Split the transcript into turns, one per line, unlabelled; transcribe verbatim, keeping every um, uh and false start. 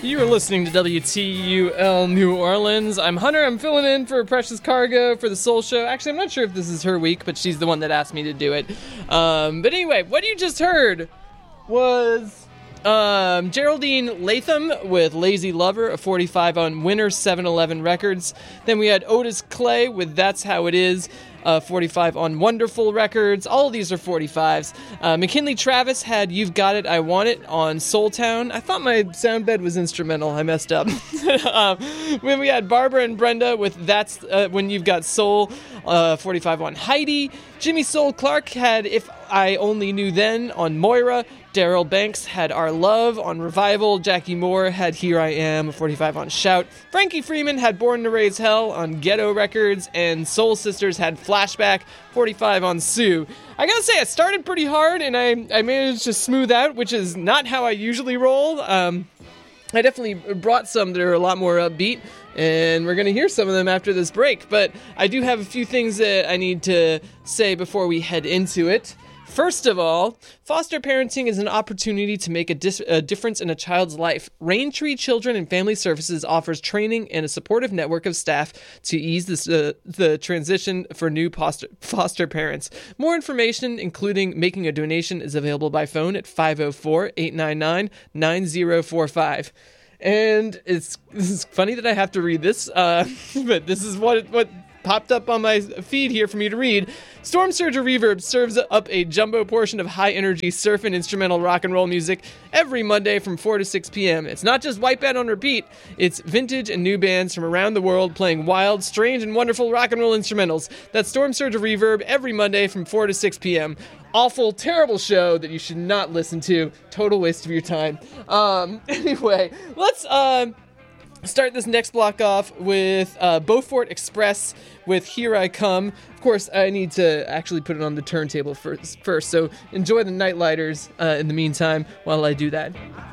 You're listening to W T U L New Orleans. I'm Hunter. I'm filling in for Precious Cargo for the Soul Show. Actually, I'm not sure if this is her week, but she's the one that asked me to do it. Um, but anyway, what you just heard was um, Geraldine Latham with Lazy Lover, a forty-five on Winner seven eleven Records. Then we had Otis Clay with That's How It Is, Uh, forty-five on Wonderful Records. All of these are forty-fives. Uh, McKinley Travis had You've Got It, I Want It on Soul Town. I thought my sound bed was instrumental. I messed up. um, when we had Barbara and Brenda with That's uh, When You've Got Soul, uh, forty-five on Heidi. Jimmy Soul Clark had If I Only Knew Then on Moira. Daryl Banks had Our Love on Revival. Jackie Moore had Here I Am, forty-five on Shout. Frankie Freeman had Born to Raise Hell on Ghetto Records. And Soul Sisters had Flashback, forty-five on Sue. I gotta say, I started pretty hard and I, I managed to smooth out, which is not how I usually roll. Um, I definitely brought some that are a lot more upbeat, and we're going to hear some of them after this break. But I do have a few things that I need to say before we head into it. First of all, foster parenting is an opportunity to make a, dis- a difference in a child's life. Raintree Children and Family Services offers training and a supportive network of staff to ease this, uh, the transition for new foster, foster parents. More information, including making a donation, is available by phone at five oh four, eight nine nine, nine oh four five. And it's, it's funny that I have to read this, uh, but this is what what popped up on my feed here for me to read. Storm Surge Reverb serves up a jumbo portion of high-energy surf and instrumental rock and roll music every Monday from four to six p.m. It's not just white band on repeat, it's vintage and new bands from around the world playing wild, strange, and wonderful rock and roll instrumentals. That's Storm Surge Reverb every Monday from four to six p.m. Awful, terrible show that you should not listen to. Total waste of your time. Um, anyway, let's... Uh, start this next block off with uh, Beaufort Express with Here I Come. Of course, I need to actually put it on the turntable first, first so enjoy the Nightlighters uh, in the meantime while I do that.